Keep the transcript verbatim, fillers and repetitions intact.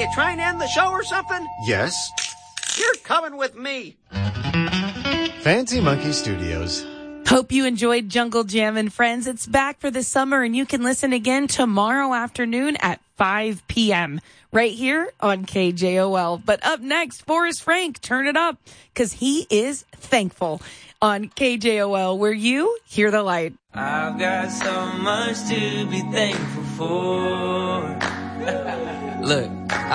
you trying to end the show or something? Yes. You're coming with me. Fancy Monkey Studios. Hope you enjoyed Jungle Jammin', friends. It's back for the summer, and you can listen again tomorrow afternoon at five p.m. right here on K J O L. But up next, Forrest Frank, turn it up, because he is thankful on K J O L, where you hear the light. I've got so much to be thankful for. Look.